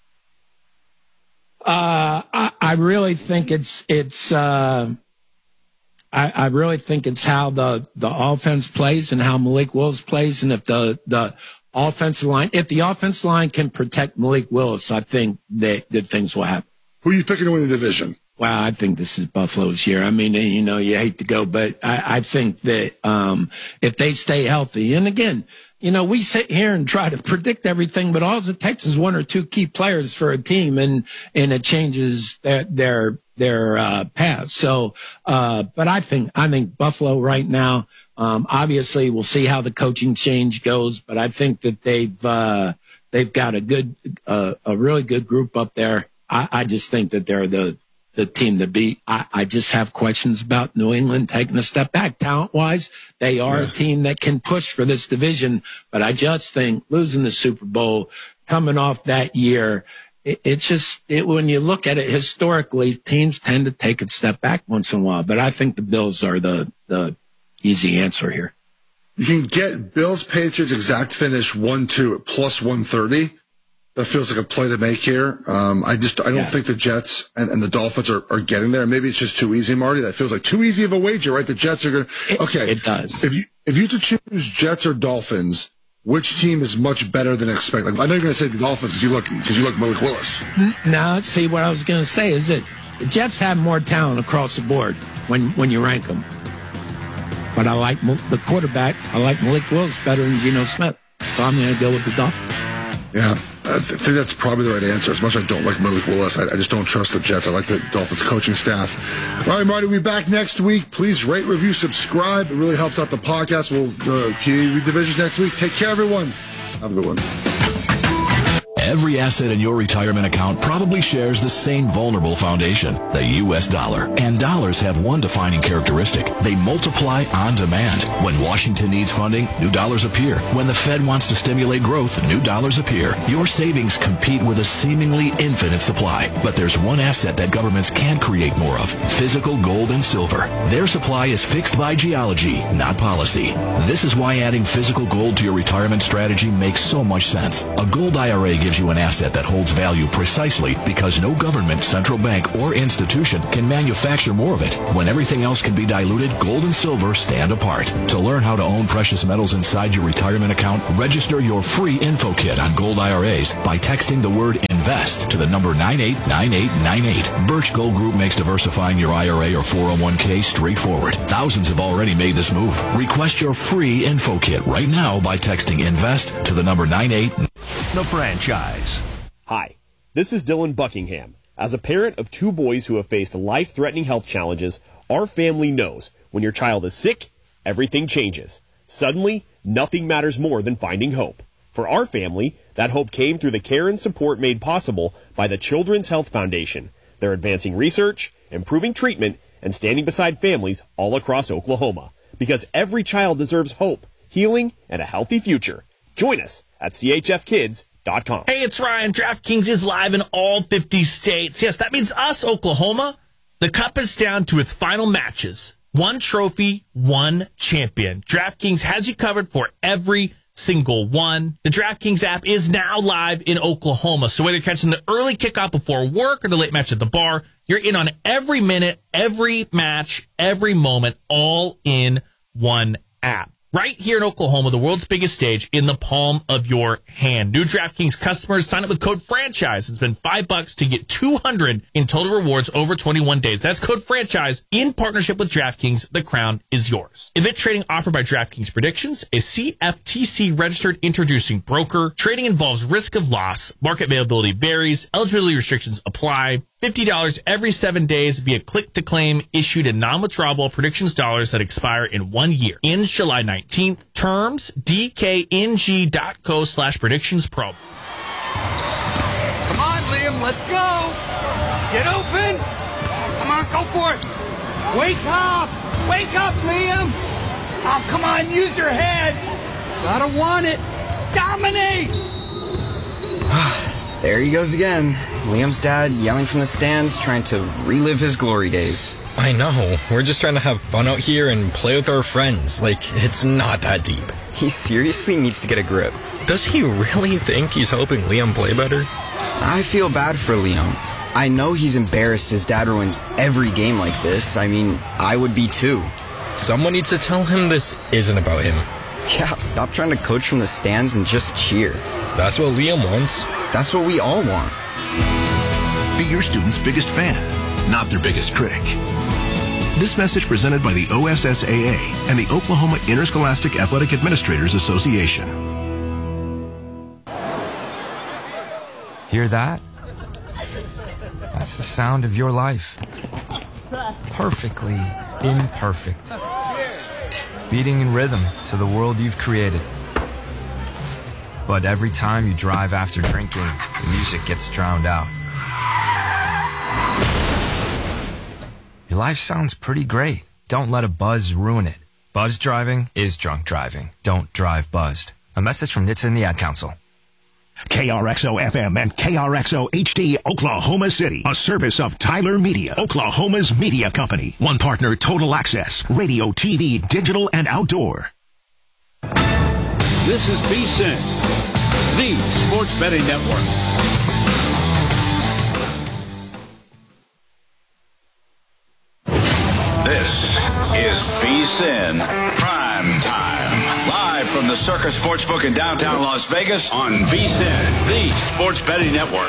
Speaker 2: Uh, I, I really think it's it's. Uh, I, I really think it's how the the offense plays and how Malik Willis plays, and if the the offensive line, if the offensive line can protect Malik Willis, I think that good things will happen.
Speaker 1: Who are you picking to win the division?
Speaker 2: Well, I think this is Buffalo's year. I mean, you know, you hate to go, but I, I think that um, if they stay healthy, and again, you know, we sit here and try to predict everything, but all it takes is one or two key players for a team, and and it changes their their their uh, path. So, uh, but I think I think Buffalo right now. Um, obviously, we'll see how the coaching change goes, but I think that they've uh, they've got a good, uh, a really good group up there. I, I just think that they're the the team to beat. I, I just have questions about New England taking a step back talent wise. They are yeah. a team that can push for this division, but I just think losing the Super Bowl, coming off that year, it, it's just it, when you look at it historically, teams tend to take a step back once in a while. But I think the Bills are the the easy answer here.
Speaker 1: You can get Bills Patriots exact finish one two at plus one thirty. That feels like a play to make here. Um, I just I don't yeah. think the Jets and, and the Dolphins are, are getting there. Maybe it's just too easy, Marty. That feels like too easy of a wager, right? The Jets are going to. Okay,
Speaker 2: it does.
Speaker 1: If you if you to choose Jets or Dolphins, which team is much better than expected? Like, I know you're going to say the Dolphins because you look because you look Malik Willis.
Speaker 2: Now, see what I was going to say is that the Jets have more talent across the board when when you rank them. But I like the quarterback. I like Malik Willis better than Geno Smith. So I'm going to go with the Dolphins.
Speaker 1: Yeah, I th- think that's probably the right answer. As much as I don't like Malik Willis, I, I just don't trust the Jets. I like the Dolphins coaching staff. All right, Marty, we'll be back next week. Please rate, review, subscribe. It really helps out the podcast. We'll uh, key divisions next week. Take care, everyone. Have a good one.
Speaker 3: Every asset in your retirement account probably shares the same vulnerable foundation, the U S dollar. And dollars have one defining characteristic. They multiply on demand. When Washington needs funding, new dollars appear. When the Fed wants to stimulate growth, new dollars appear. Your savings compete with a seemingly infinite supply. But there's one asset that governments can create more of, physical gold and silver. Their supply is fixed by geology, not policy. This is why adding physical gold to your retirement strategy makes so much sense. A gold I R A gives gives you an asset that holds value precisely because no government, central bank, or institution can manufacture more of it. When everything else can be diluted, gold and silver stand apart. To learn how to own precious metals inside your retirement account, register your free info kit on gold I R As by texting the word INVEST to the number nine eight nine eight nine eight. Birch Gold Group makes diversifying your I R A or four oh one k straightforward. Thousands have already made this move. Request your free info kit right now by texting INVEST to the number nine eight.
Speaker 4: The Franchise.
Speaker 5: Hi, this is Dylan Buckingham. As a parent of two boys who have faced life-threatening health challenges, our family knows when your child is sick, everything changes. Suddenly, nothing matters more than finding hope. For our family, that hope came through the care and support made possible by the Children's Health Foundation. They're advancing research, improving treatment, and standing beside families all across Oklahoma. Because every child deserves hope, healing, and a healthy future. Join us at C H F kids dot com.
Speaker 8: Hey, it's Ryan. DraftKings is live in all fifty states. Yes, that means us, Oklahoma. The cup is down to its final matches. One trophy, one champion. DraftKings has you covered for every single one. The DraftKings app is now live in Oklahoma. So whether you're catching the early kickoff before work or the late match at the bar, you're in on every minute, every match, every moment, all in one app. Right here in Oklahoma, the world's biggest stage in the palm of your hand. New DraftKings customers sign up with code FRANCHISE and spend five bucks to get two hundred in total rewards over twenty-one days. That's code FRANCHISE in partnership with DraftKings. The crown is yours. Event trading offered by DraftKings Predictions, a C F T C registered introducing broker. Trading involves risk of loss. Market availability varies. Eligibility restrictions apply. fifty dollars every seven days via click-to-claim issued in non-withdrawable predictions dollars that expire in one year. Ends July nineteenth. Terms, D K N G dot co slash predictions pro.
Speaker 24: Come on, Liam, let's go. Get open. Come on, go for it. Wake up. Wake up, Liam. Oh, come on, use your head. Gotta want it. Dominate.
Speaker 25: There he goes again. Liam's dad yelling from the stands, trying to relive his glory days.
Speaker 26: I know. We're just trying to have fun out here and play with our friends. Like, it's not that deep.
Speaker 25: He seriously needs to get a grip.
Speaker 26: Does he really think he's helping Liam play better?
Speaker 25: I feel bad for Liam. I know he's embarrassed his dad ruins every game like this. I mean, I would be too.
Speaker 26: Someone needs to tell him this isn't about him.
Speaker 25: Yeah, stop trying to coach from the stands and just cheer.
Speaker 26: That's what Liam wants.
Speaker 25: That's what we all want.
Speaker 4: Be your student's biggest fan, not their biggest critic. This message presented by the O S S A A and the Oklahoma Interscholastic Athletic Administrators Association.
Speaker 27: Hear that? That's the sound of your life. Perfectly imperfect. Beating in rhythm to the world you've created. But every time you drive after drinking, the music gets drowned out. Your life sounds pretty great. Don't let a buzz ruin it. Buzz driving is drunk driving. Don't drive buzzed. A message from N H T S A and the Ad Council.
Speaker 4: K R X O F M and K R X O H D Oklahoma City, a service of Tyler Media, Oklahoma's media company. One partner, Total Access, radio, T V, digital, and outdoor.
Speaker 28: This is V S I N, the Sports Betting Network.
Speaker 6: This is V S I N Prime Time. Live from the Circus Sportsbook in downtown Las Vegas on V S I N, the Sports Betting Network.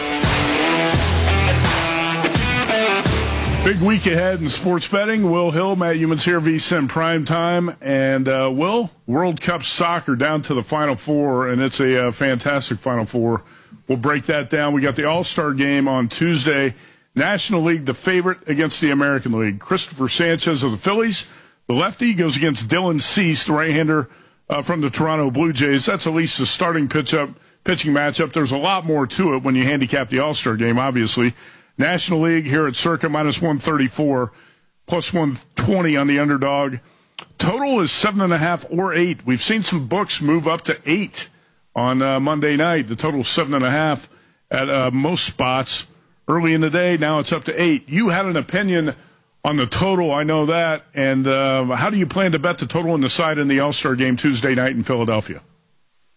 Speaker 29: Big week ahead in sports betting. Will Hill, Matt Youmans here, V S I N Prime Time. And, uh, Will, World Cup soccer down to the Final Four, and it's a uh, fantastic Final Four. We'll break that down. We got the All-Star game on Tuesday. National League, the favorite against the American League. Christopher Sanchez of the Phillies, the lefty, goes against Dylan Cease, the right-hander uh, from the Toronto Blue Jays. That's at least the starting pitch up, pitching matchup. There's a lot more to it when you handicap the All-Star game, obviously. National League here at Circa, minus one thirty-four, plus one twenty on the underdog. Total is seven and a half or eight. We've seen some books move up to eight on uh, Monday night. The total is seven and a half at uh, most spots. Early in the day, now it's up to eight. You had an opinion on the total, I know that. And uh, how do you plan to bet the total on the side in the All-Star game Tuesday night in Philadelphia?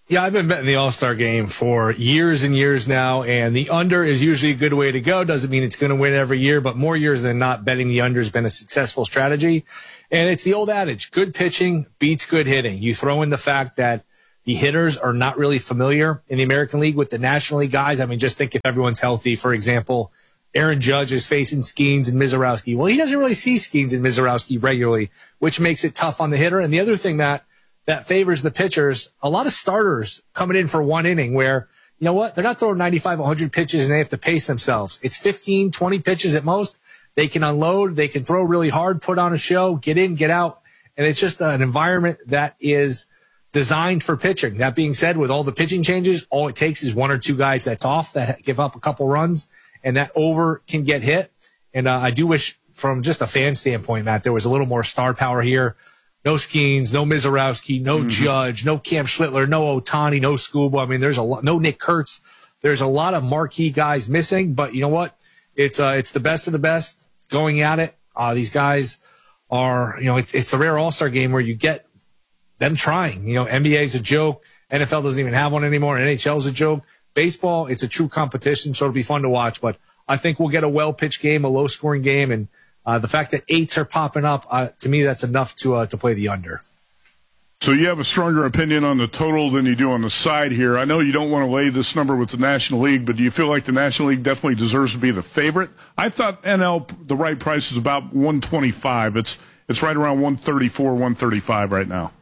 Speaker 7: Yeah, I've been betting the All-Star game for years and years now, and the under is usually a good way to go. Doesn't mean it's going to win every year, but more years than not, betting the under has been a successful strategy. And it's the old adage, good pitching beats good hitting. You throw in the fact that the hitters are not really familiar in the American League with the National League guys. I mean, just think if everyone's healthy, for example, Aaron Judge is facing Skeens and Mizorowski. Well, he doesn't really see Skeens and Mizorowski regularly, which makes it tough on the hitter. And the other thing that that favors the pitchers, a lot of starters coming in for one inning where, you know what, they're not throwing ninety-five, one hundred pitches and they have to pace themselves. It's fifteen, twenty pitches at most. They can unload, they can throw really hard, put on a show, get in, get out. And it's just an environment that is designed for pitching. That being said, with all the pitching changes, all it takes is one or two guys that's off that give up a couple runs, and that over can get hit. And uh, I do wish, from just a fan standpoint, Matt, there was a little more star power here. No Skeens, no Mizorowski, no mm-hmm. Judge, no Cam Schlittler, no Ohtani, no Scuba. I mean, there's a lot, no Nick Kurtz. There's a lot of marquee guys missing, but you know what? It's uh, it's the best of the best going at it. Uh, these guys are, you know, it's it's the rare All-Star game where you get them trying. You know, N B A is a joke. N F L doesn't even have one anymore. N H L is a joke. Baseball, it's a true competition, so it'll be fun to watch. But I think we'll get a well-pitched game, a low-scoring game, and uh, the fact that eights are popping up, uh, to me, that's enough to uh, to play the under.
Speaker 29: So you have a stronger opinion on the total than you do on the side here. I know you don't want to lay this number with the National League, but do you feel like the National League definitely deserves to be the favorite? I thought N L, the right price is about one twenty-five. It's it's right around one thirty-four, one thirty-five right now.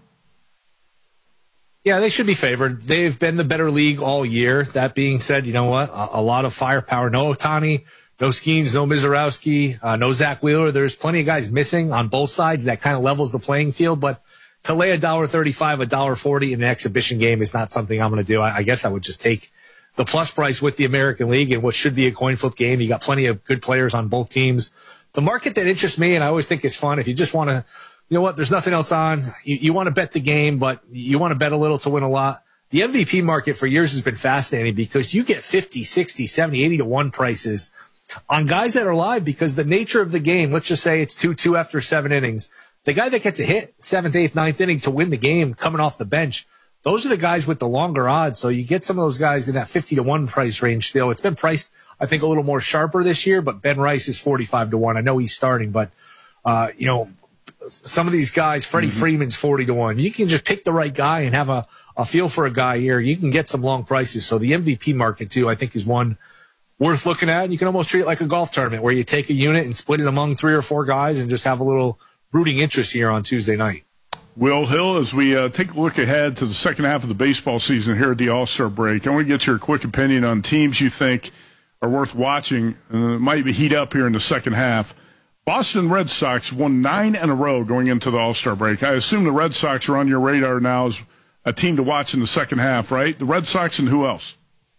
Speaker 7: Yeah, they should be favored. They've been the better league all year. That being said, you know what? A, a lot of firepower. No Ohtani, no Skeens, no Mizorowski, uh, no Zach Wheeler. There's plenty of guys missing on both sides. That kind of levels the playing field. But to lay a dollar thirty-five, a dollar forty in an exhibition game is not something I'm going to do. I, I guess I would just take the plus price with the American League in what should be a coin flip game. You got plenty of good players on both teams. The market that interests me, and I always think it's fun, if you just want to, you know what, there's nothing else on. You, you want to bet the game, but you want to bet a little to win a lot. The M V P market for years has been fascinating because you get fifty, sixty, seventy, eighty to one prices on guys that are live because the nature of the game, let's just say it's two two after seven innings. The guy that gets a hit seventh, eighth, ninth inning to win the game coming off the bench, those are the guys with the longer odds. So you get some of those guys in that fifty to one price range still. It's been priced, I think, a little more sharper this year, but Ben Rice is forty-five to one. I know he's starting, but, uh, you know, some of these guys, Freddie mm-hmm. Freeman's forty to one. You can just pick the right guy and have a, a feel for a guy here. You can get some long prices. So the M V P market, too, I think is one worth looking at. And you can almost treat it like a golf tournament where you take a unit and split it among three or four guys and just have a little rooting interest here on Tuesday night.
Speaker 29: Will Hill, as we uh, take a look ahead to the second half of the baseball season here at the All-Star break, I want to get your quick opinion on teams you think are worth watching and uh, might be heat up here in the second half. Boston Red Sox won nine in a row going into the All-Star break. I assume the Red Sox are on your radar now as a team to watch in the second half, right? The Red Sox and who else?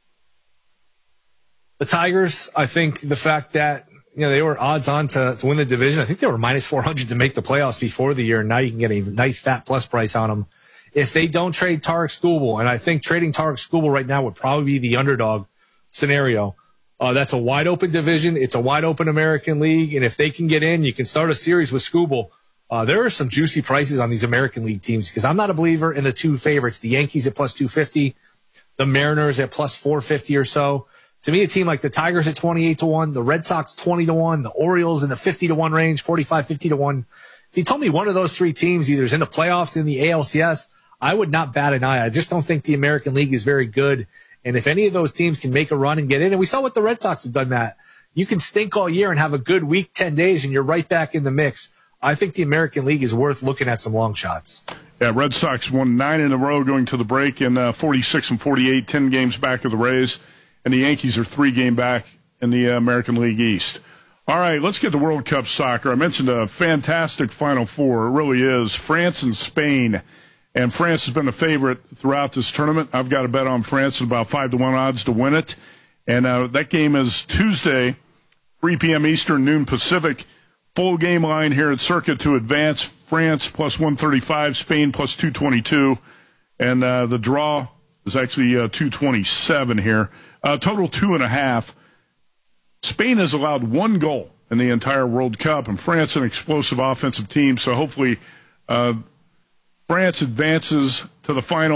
Speaker 7: The Tigers. I think the fact that, you know, they were odds on to, to win the division. I think they were minus four hundred to make the playoffs before the year, and now you can get a nice fat plus price on them. If they don't trade Tarek Skubal, and I think trading Tarek Skubal right now would probably be the underdog scenario. Uh, that's a wide open division. It's a wide open American League, and if they can get in, you can start a series with Skubal. Uh, there are some juicy prices on these American League teams because I'm not a believer in the two favorites, the Yankees at plus two fifty, the Mariners at plus four fifty or so. To me, a team like the Tigers at twenty-eight to one, the Red Sox twenty to one, the Orioles in the fifty to one range, forty-five, fifty to one. If you told me one of those three teams either is in the playoffs in the A L C S, I would not bat an eye. I just don't think the American League is very good. And if any of those teams can make a run and get in, and we saw what the Red Sox have done, Matt, you can stink all year and have a good week, ten days, and you're right back in the mix. I think the American League is worth looking at some long shots.
Speaker 29: Yeah, Red Sox won nine in a row going to the break in uh, forty-six and forty-eight, ten games back of the Rays. And the Yankees are three game back in the American League East. All right, let's get to World Cup soccer. I mentioned a fantastic Final Four. It really is. France and Spain. And France has been the favorite throughout this tournament. I've got a bet on France at about five to one odds to win it. And uh, that game is Tuesday, three p.m. Eastern, noon Pacific. Full game line here at Circa to advance. France plus one thirty-five, Spain plus two twenty-two. And uh, the draw is actually uh, two twenty-seven here. Uh, total two and a half. Spain has allowed one goal in the entire World Cup, and France an explosive offensive team. So hopefully uh, France advances to the final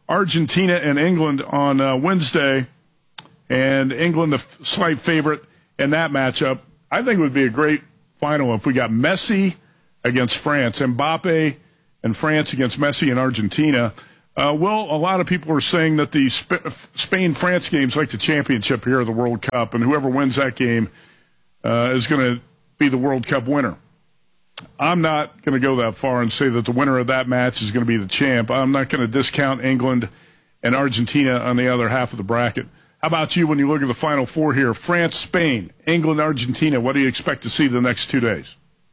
Speaker 29: Argentina and England on uh, Wednesday, and England the f- slight favorite in that matchup. I think it would be a great final if we got Messi against France, Mbappe and France against Messi and Argentina. Uh, well, a lot of people are saying that the Sp- Spain-France game's like the championship here of the World Cup, and whoever wins that game uh, is going to be the World Cup winner. I'm not going to go that far and say that the winner of that match is going to be the champ. I'm not going to discount England and Argentina on the other half of the bracket. How about you when you look at the Final Four here? France, Spain, England, Argentina. What do you expect to see the next two days?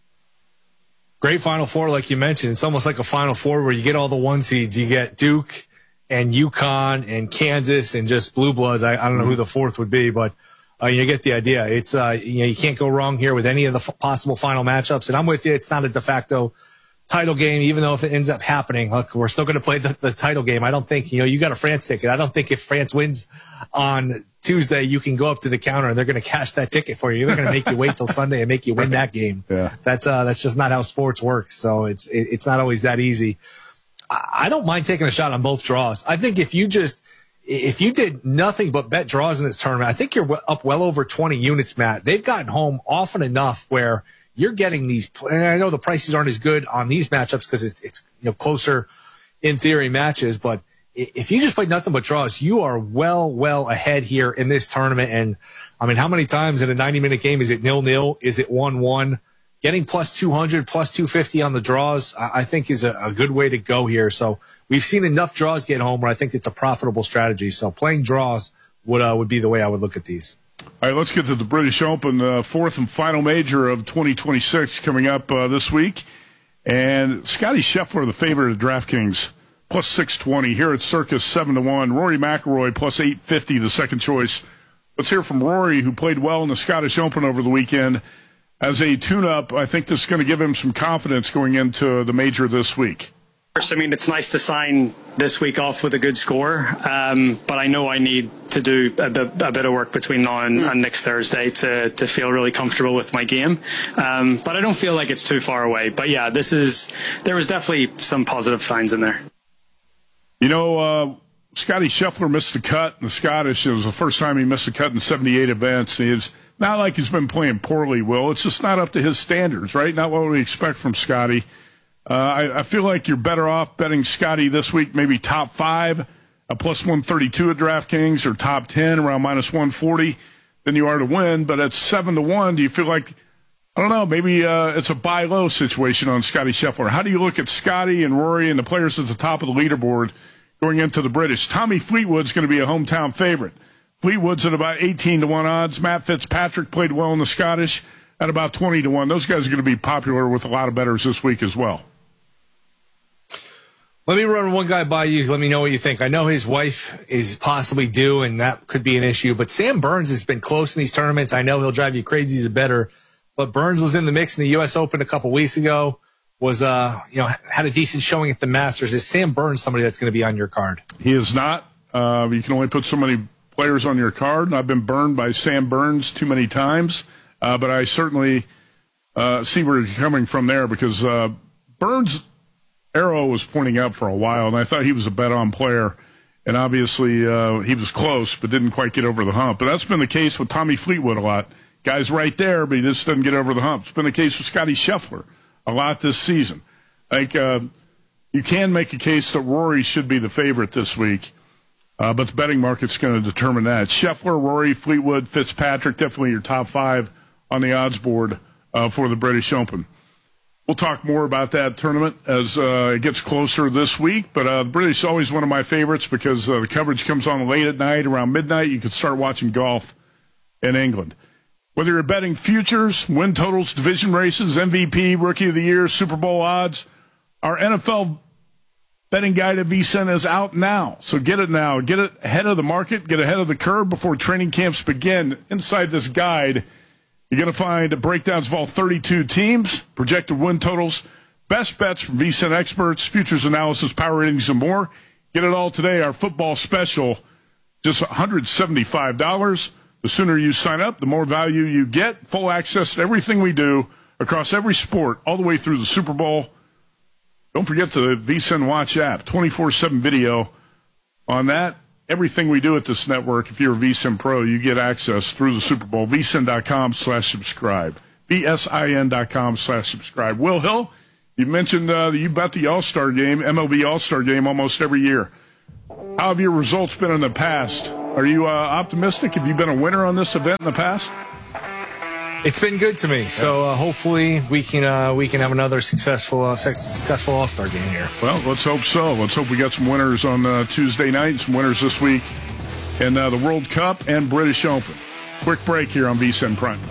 Speaker 7: Great Final Four, like you mentioned. It's almost like a Final Four where you get all the one seeds. You get Duke and UConn and Kansas and just Blue Bloods. I, I don't know who the fourth would be, but uh, you get the idea. It's uh, you know, you can't go wrong here with any of the f- possible final matchups. And I'm with you. It's not a de facto title game, even though if it ends up happening, look, we're still going to play the, the title game. I don't think, you know, you got a France ticket. I don't think if France wins on Tuesday, you can go up to the counter and they're going to cash that ticket for you. They're going to make you wait till Sunday and make you win that game.
Speaker 29: Yeah.
Speaker 7: That's, uh, that's just not how sports works. So it's, it, it's not always that easy. I, I don't mind taking a shot on both draws. I think if you just, if you did nothing but bet draws in this tournament, I think you're up well over twenty units, Matt. They've gotten home often enough where you're getting these, and I know the prices aren't as good on these matchups because it's, it's you know closer in theory matches, but if you just play nothing but draws, you are well, well ahead here in this tournament. And I mean, how many times in a ninety minute game is it nil nil? Is it one one? Getting plus two hundred, plus two fifty on the draws, I think is a, a good way to go here. So we've seen enough draws get home where I think it's a profitable strategy. So playing draws would uh, would be the way I would look at these.
Speaker 29: All right, let's get to the British Open, uh, fourth and final major of twenty twenty-six coming up uh, this week. And Scotty Scheffler, the favorite of DraftKings, plus six twenty. Here at Circus, seven to one. Rory McIlroy, plus eight fifty, the second choice. Let's hear from Rory, who played well in the Scottish Open over the weekend. As a tune-up, I think this is going to give him some confidence going into the major this week.
Speaker 9: I mean, it's nice to sign this week off with a good score, um, but I know I need to do a bit, a bit of work between now and, and next Thursday to, to feel really comfortable with my game. Um, but I don't feel like it's too far away. But yeah, this is there was definitely some positive signs in there.
Speaker 29: You know, uh, Scotty Scheffler missed the cut in the Scottish. It was the first time he missed the cut in seventy-eight events. It's not like he's been playing poorly, Will. It's just not up to his standards, right? Not what we expect from Scotty. Uh, I, I feel like you're better off betting Scotty this week, maybe top five, a plus one thirty-two at DraftKings, or top ten, around minus one forty, than you are to win. But at seven to one, do you feel like, I don't know, maybe uh, it's a buy low situation on Scotty Scheffler? How do you look at Scotty and Rory and the players at the top of the leaderboard going into the British? Tommy Fleetwood's going to be a hometown favorite. Fleetwood's at about eighteen to one odds. Matt Fitzpatrick played well in the Scottish at about twenty to one. Those guys are going to be popular with a lot of bettors this week as well.
Speaker 7: Let me run one guy by you. Let me know what you think. I know his wife is possibly due, and that could be an issue. But Sam Burns has been close in these tournaments. I know he'll drive you crazy as a bettor. But Burns was in the mix in the U S Open a couple weeks ago. Was uh, you know, had a decent showing at the Masters. Is Sam Burns somebody that's going to be on your card?
Speaker 29: He is not. Uh, you can only put so many players on your card, and I've been burned by Sam Burns too many times. Uh, but I certainly uh, see where you're coming from there, because uh, Burns' arrow was pointing up for a while, and I thought he was a bet-on player. And obviously uh, he was close, but didn't quite get over the hump. But that's been the case with Tommy Fleetwood a lot. Guy's right there, but he just doesn't get over the hump. It's been the case with Scotty Scheffler a lot this season. Like uh, you can make a case that Rory should be the favorite this week. Uh, but the betting market's going to determine that. Scheffler, Rory, Fleetwood, Fitzpatrick, definitely your top five on the odds board uh, for the British Open. We'll talk more about that tournament as uh, it gets closer this week. But uh, the British is always one of my favorites because uh, the coverage comes on late at night, around midnight. You can start watching golf in England. Whether you're betting futures, win totals, division races, M V P, Rookie of the Year, Super Bowl odds, our N F L betting guide at V S I N is out now. So get it now. Get it ahead of the market. Get ahead of the curve before training camps begin. Inside this guide, you're going to find breakdowns of all thirty-two teams, projected win totals, best bets from V S I N experts, futures analysis, power ratings, and more. Get it all today. Our football special, just one hundred seventy-five dollars. The sooner you sign up, the more value you get. Full access to everything we do across every sport, all the way through the Super Bowl. Don't forget the V S I N Watch app, twenty-four seven video on that. Everything we do at this network, if you're a V S I N Pro, you get access through the Super Bowl. V S I N dot com slash subscribe. V S I N dot com slash subscribe. Will Hill, you mentioned uh, you bet the All-Star game, M L B All-Star game almost every year. How have your results been in the past? Are you uh, optimistic? Have you been a winner on this event in the past?
Speaker 7: It's been good to me. So uh, hopefully we can uh, we can have another successful uh, successful All-Star game here.
Speaker 29: Well, let's hope so. Let's hope we got some winners on uh, Tuesday night, some winners this week in uh, the World Cup and British Open. Quick break here on V S I N Prime.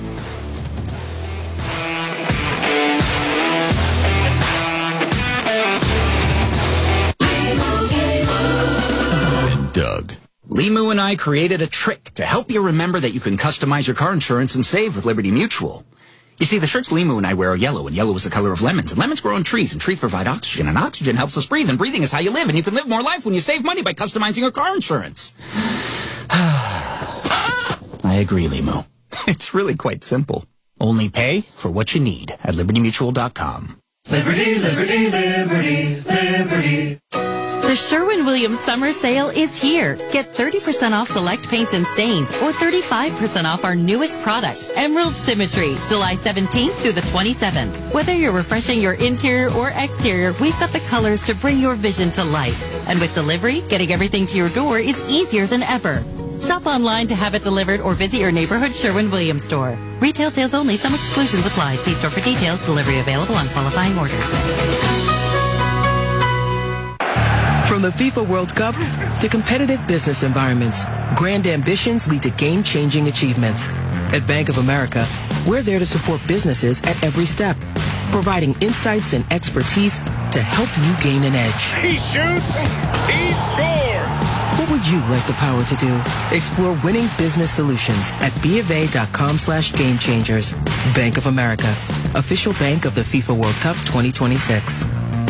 Speaker 10: Doug. Limu and I created a trick to help you remember that you can customize your car insurance and save with Liberty Mutual. You see, the shirts Limu and I wear are yellow, and yellow is the color of lemons. And lemons grow on trees, and trees provide oxygen, and oxygen helps us breathe, and breathing is how you live, and you can live more life when you save money by customizing your car insurance. I agree, Limu. It's really quite simple. Only pay for what you need at liberty mutual dot com.
Speaker 11: Liberty, liberty, liberty, liberty.
Speaker 12: The Sherwin-Williams Summer Sale is here. Get thirty percent off select paints and stains or thirty-five percent off our newest product, Emerald Symmetry, July seventeenth through the twenty-seventh. Whether you're refreshing your interior or exterior, we've got the colors to bring your vision to life. And with delivery, getting everything to your door is easier than ever. Shop online to have it delivered or visit your neighborhood Sherwin-Williams store. Retail sales only. Some exclusions apply. See store for details. Delivery available on qualifying orders.
Speaker 13: From the FIFA World Cup to competitive business environments, grand ambitions lead to game-changing achievements. At Bank of America, we're there to support businesses at every step, providing insights and expertise to help you gain an edge.
Speaker 11: He shoots, he scores!
Speaker 13: What would you like the power to do? Explore winning business solutions at BofA.com slash game changers. Bank of America, official bank of the FIFA World Cup twenty twenty-six.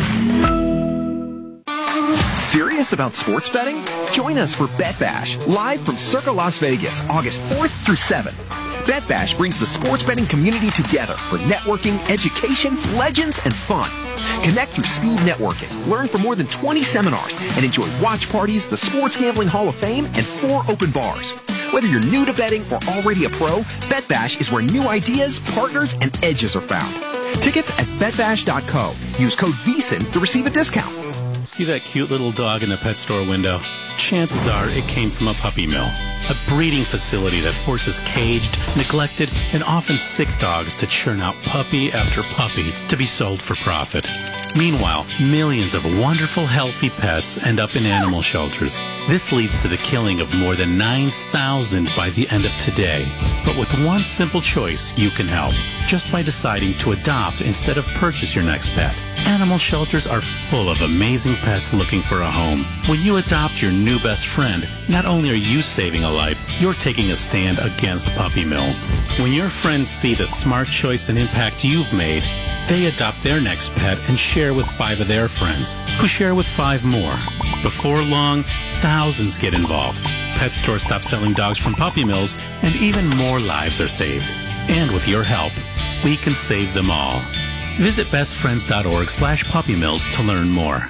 Speaker 14: Serious about sports betting? Join us for Bet Bash, live from Circa Las Vegas, August fourth through seventh. Bet Bash brings the sports betting community together for networking, education, legends, and fun. Connect through speed networking, learn from more than twenty seminars, and enjoy watch parties, the Sports Gambling Hall of Fame, and four open bars. Whether you're new to betting or already a pro, Bet Bash is where new ideas, partners, and edges are found. Tickets at bet bash dot co. Use code V S I N to receive a discount.
Speaker 15: See that cute little dog in the pet store window? Chances are it came from a puppy mill. A breeding facility that forces caged, neglected, and often sick dogs to churn out puppy after puppy to be sold for profit. Meanwhile, millions of wonderful, healthy pets end up in animal shelters. This leads to the killing of more than nine thousand by the end of today. But with one simple choice, you can help. Just by deciding to adopt instead of purchase your next pet. Animal shelters are full of amazing pets looking for a home. When you adopt your new best friend, not only are you saving a life, you're taking a stand against puppy mills. When your friends see the smart choice and impact you've made, they adopt their next pet and share with five of their friends, who share with five more. Before long, thousands get involved. Pet stores stop selling dogs from puppy mills, and even more lives are saved. And with your help, we can save them all. Visit bestfriends.org slash puppy mills to learn more.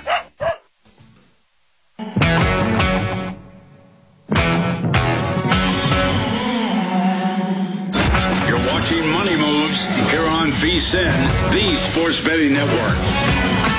Speaker 6: You're watching Money Moves here on V S I N, the Sports Betting Network.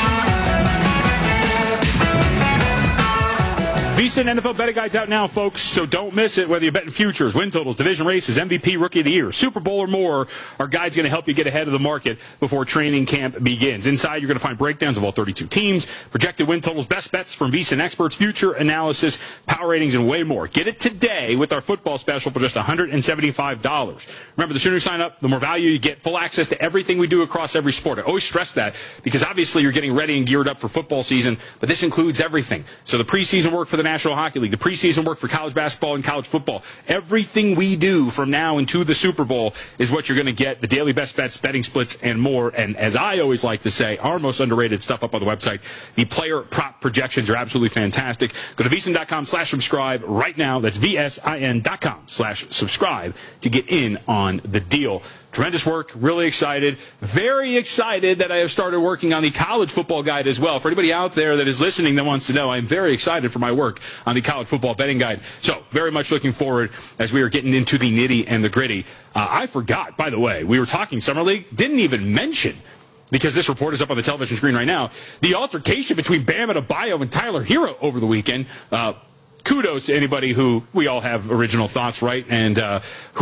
Speaker 16: V S I N N F L betting guide's out now, folks, so don't miss it. Whether you're betting futures, win totals, division races, M V P, Rookie of the Year, Super Bowl, or more, our guide's going to help you get ahead of the market before training camp begins. Inside, you're going to find breakdowns of all thirty-two teams, projected win totals, best bets from V S I N experts, future analysis, power ratings, and way more. Get it today with our football special for just one hundred seventy-five dollars. Remember, the sooner you sign up, the more value you get, full access to everything we do across every sport. I always stress that because obviously you're getting ready and geared up for football season, but this includes everything. So the preseason work for the National Hockey League, the preseason work for college basketball and college football. Everything we do from now into the Super Bowl is what you're going to get, the daily best bets, betting splits, and more. And as I always like to say, our most underrated stuff up on the website, the player prop projections are absolutely fantastic. Go to V S I N dot com slash subscribe right now. That's V S I N dot com slash subscribe to get in on the deal. Tremendous work. Really excited. Very excited that I have started working on the college football guide as well. For anybody out there that is listening that wants to know, I'm very excited for my work on the college football betting guide. So very much looking forward as we are getting into the nitty and the gritty. Uh, I forgot, by the way, we were talking Summer League. Didn't even mention, because this report is up on the television screen right now, the altercation between Bam Adebayo and Tyler Hero over the weekend. Uh, kudos to anybody who, we all have original thoughts, right? And uh, who